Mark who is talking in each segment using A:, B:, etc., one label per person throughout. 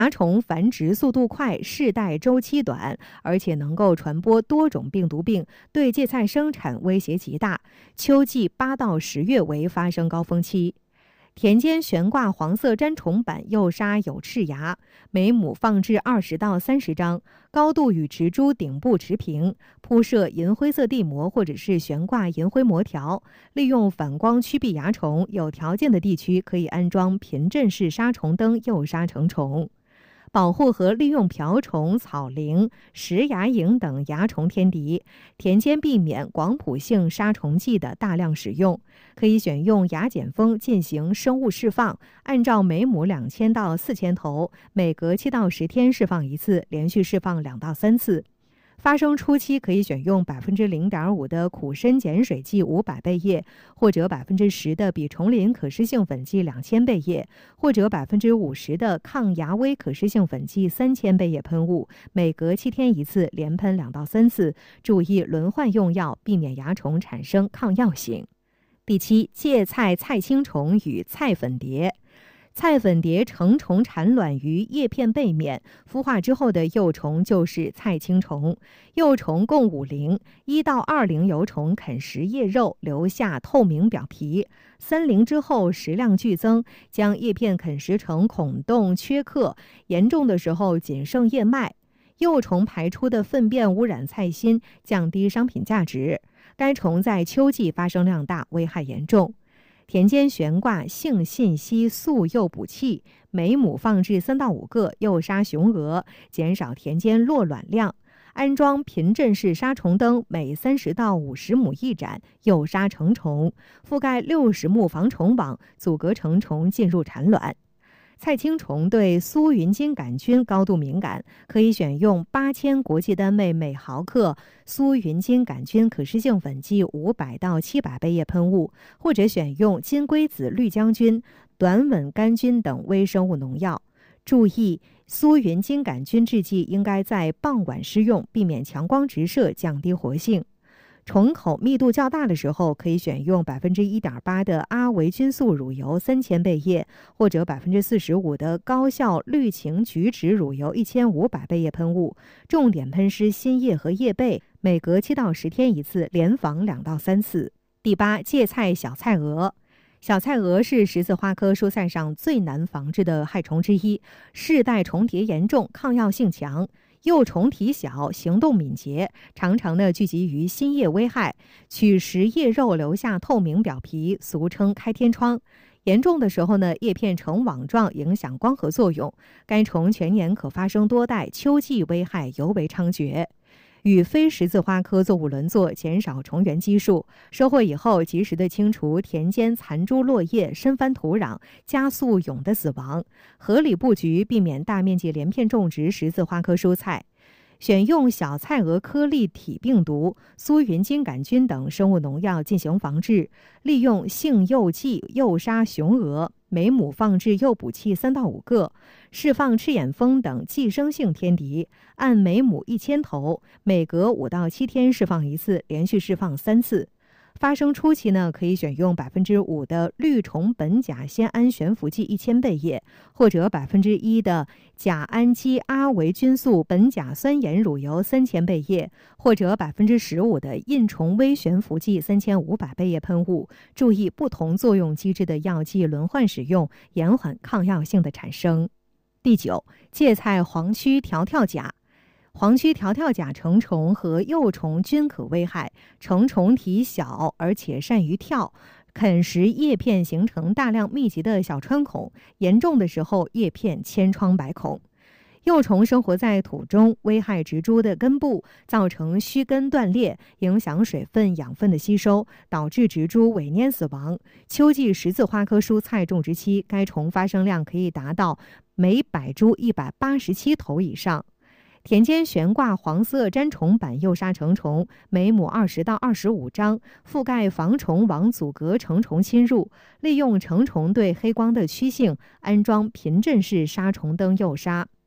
A: 蚜虫繁殖速度快，世代周期短，而且能够传播多种病毒病，对芥菜生产威胁极大。秋季8到10月为发生高峰期。田间悬挂黄色粘虫板诱杀有翅蚜，每亩放置20到30张，高度与植株顶部持平，铺设银灰色地膜或者是悬挂银灰膜条，利用反光驱避蚜虫。有条件的地区可以安装频阵式杀虫灯诱杀成虫。保护和利用瓢虫、草蛉、食蚜蝇等蚜虫天敌，田间避免广谱性杀虫剂的大量使用，可以选用芽碱蜂进行生物释放，按照每亩2000到4000头，每隔7到10天释放一次，连续释放2到3次。发生初期可以选用0.5%的苦参碱水剂500倍液，或者10%的吡虫林可施性粉剂2000倍液，或者50%的抗蚜威可施性粉剂3000倍液喷雾，每隔7天一次，连喷2到3次。注意轮换用药，避免蚜虫产生抗药性。第7，芥菜菜青虫与菜粉蝶。菜粉蝶成虫产卵于叶片背面，孵化之后的幼虫就是菜青虫。幼虫共5龄，1到2龄幼虫啃食叶肉，留下透明表皮；3龄之后食量剧增，将叶片啃食成孔洞缺刻，严重的时候仅剩叶脉。幼虫排出的粪便污染菜心，降低商品价值。该虫在秋季发生量大，危害严重。田间悬挂性信息素诱捕器，每亩放置3到5个，诱杀雄蛾，减少田间落卵量。安装频阵式杀虫灯，每30到50亩一盏，诱杀成虫，覆盖60亩防虫网，阻隔成虫进入产卵。菜青虫对苏云金杆菌高度敏感，可以选用8000国际单位每毫克苏云金杆菌可施性粉剂500到700倍液喷雾，或者选用金龟子绿浆菌、短吻杆菌等微生物农药。注意，苏云金杆菌制剂应该在傍晚施用，避免强光直射，降低活性。虫口密度较大的时候，可以选用1.8%的阿维菌素乳油3000倍液，或者45%的高效绿芩菊酯乳油1500倍液喷雾，重点喷施新叶和叶背，每隔7到10天一次，连防2到3次。第8，芥菜小菜蛾。小菜蛾是十字花科蔬菜上最难防治的害虫之一，世代重叠严重，抗药性强。幼虫体小，行动敏捷，常常聚集于新叶危害，取食叶肉留下透明表皮，俗称开天窗。严重的时候叶片呈网状，影响光合作用。该虫全年可发生多代，秋季危害尤为猖獗。与非十字花科作物轮作，减少虫源基数。收获以后，及时的清除田间残株落叶，深翻土壤，加速蛹的死亡。合理布局，避免大面积连片种植十字花科蔬菜。选用小菜蛾颗粒体病毒、苏云金杆菌等生物农药进行防治，利用性诱剂诱杀雄蛾，每亩放置诱捕器3到5个，释放赤眼蜂等寄生性天敌，按每亩1000头，每隔5到7天释放一次，连续释放3次。发生初期可以选用5%的绿虫苯甲酰胺悬浮剂1000倍液，或者1%的甲氨基阿维菌素苯甲酸盐乳油3000倍液，或者15%的印虫微悬浮剂3500倍液喷雾。注意不同作用机制的药剂轮换使用，延缓抗药性的产生。第9，芥菜黄曲条条甲。黄曲条条甲成虫和幼虫均可危害，成虫体小而且善于跳，啃食叶片形成大量密集的小穿孔，严重的时候叶片千疮百孔。幼虫生活在土中，危害植株的根部，造成须根断裂，影响水分、养分的吸收，导致植株萎蔫死亡。秋季十字花科蔬菜种植期，该虫发生量可以达到每100株187头以上。田间悬挂黄色粘虫板诱杀成虫，每亩20到25张，覆盖防虫网，阻隔成虫侵入。利用成虫对黑光的趋性，安装频阵式杀虫灯诱杀。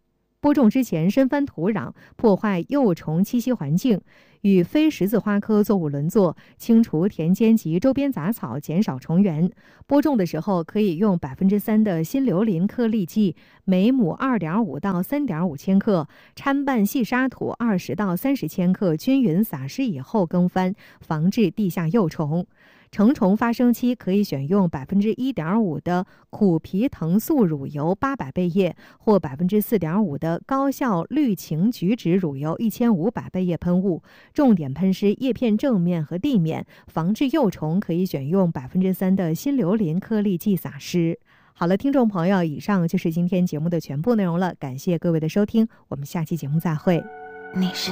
A: 播种之前深翻土壤，破坏幼虫栖息环境，与非十字花科作物轮作，清除田间及周边杂草，减少虫源。播种的时候可以用3%的新硫磷颗粒剂，每亩2.5到3.5千克，掺拌细沙土20到30千克，均匀撒施以后耕翻，防治地下幼虫。成虫发生期可以选用1.5%的苦皮藤素乳油800倍液，或4.5%的高效绿芩菊酯乳油1500倍液喷雾，重点喷施叶片正面和地面。防治幼虫可以选用3%的新硫磷颗粒剂撒施。好了，听众朋友，以上就是今天节目的全部内容了，感谢各位的收听，我们下期节目再会。
B: 你是